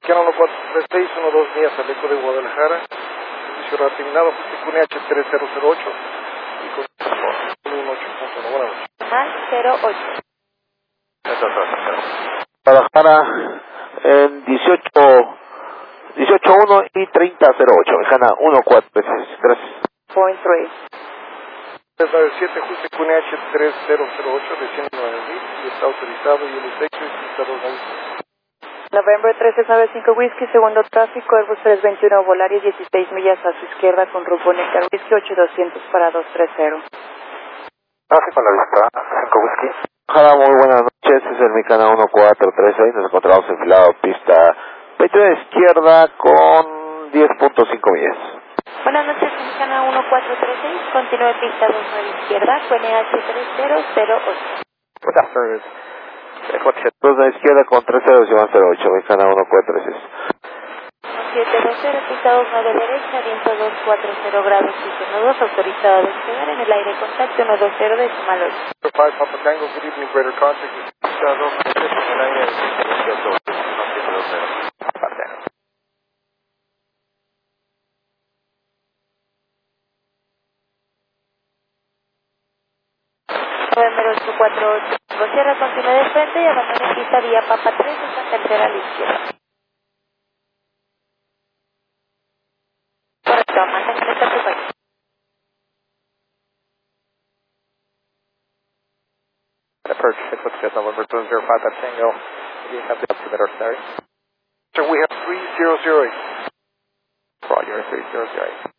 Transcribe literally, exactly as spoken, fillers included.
Mexicana uno cuatro tres seis, uno dos millas al eco de Guadalajara. Servicio terminado, Q N H tres cero cero ocho y con uno ocho punto uno. Buenas noches. Más cero ocho. Guadalajara en dieciocho, dieciocho uno y treinta cero ocho. Mexicana uno cuatro tres seis. Gracias. Point three. tres nueve siete, Houston Q N H tres cero cero ocho, recién nueve mil y está autorizado y el U T X pista dos nueve. November trece nueve cinco Whiskey, segundo tráfico, Airbus trescientos veintiuno, Volaris dieciséis millas a su izquierda con rumbo Nectar Whiskey ocho doscientos para dos tres cero. Tráfico a la vista, cinco Whiskey. Hola, muy buenas noches, es el Mexicana uno cuatro tres seis, nos encontramos enfilado pista veintiuno izquierda con diez punto cinco millas. Buenas noches, Mexicana uno cuatro tres seis, continúe pista dos nueve izquierda, Q N H tres cero cero ocho. Good afternoon. dos nueve izquierda con tres cero cero ocho, Mexicana uno cuatro tres seis. siete dos cero, pista dos nueve derecha, viento dos cuatro cero grados y uno dos, autorizado a despegar en el aire, contacto uno dos cero decimal ocho. five Papa Tango, good evening, greater contact, pista dos nueve en el aire, viento dos cero. November ocho cuatro ocho, Sierra, continúe de frente y abandone pista vía Papa tres, esta tercera a la izquierda. Correcto, mantenga esta frecuencia. Approach six six six, November two zero five, that's Tango. Do you have the altimeter starting? So we have three zero zero eight. Roger, three zero zero eight.